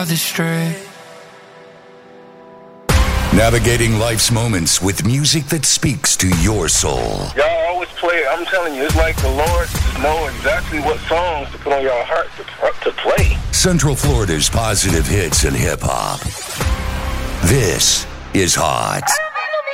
Navigating life's moments with music that speaks to your soul. Y'all always play it. I'm telling you, it's like the Lord just know exactly what songs to put on your heart to play. Central Florida's positive hits and hip-hop. This is Hot.